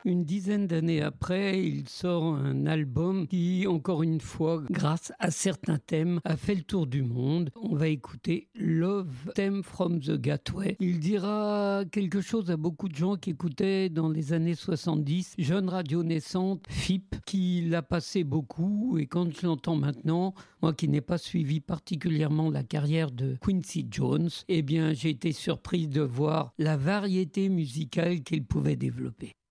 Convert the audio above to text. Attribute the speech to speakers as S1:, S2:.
S1: Une dizaine d'années après, il sort un album qui, encore une fois, grâce à certains thèmes, a fait le tour du monde. On va écouter Love Theme from the Gateway. Il dira quelque chose à beaucoup de gens qui écoutaient dans les années 70, jeune radio naissante, FIP, qui l'a passé beaucoup. Et quand je l'entends maintenant, moi qui n'ai pas suivi particulièrement la carrière de Quincy Jones, eh bien j'ai été surpris de voir la variété musicale qu'il pouvait développer.